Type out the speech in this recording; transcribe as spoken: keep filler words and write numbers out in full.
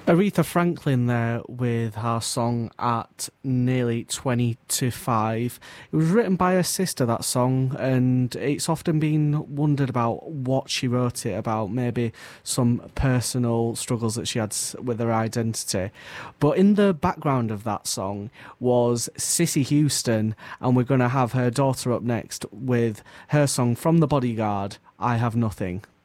Aretha Franklin there with her song at nearly twenty to five. It was written by her sister, that song, and it's often been wondered about what she wrote it about, maybe some personal struggles that she had with her identity. But in the background of that song was Cissy Houston, and we're going to have her daughter up next with her song from The Bodyguard, I Have Nothing.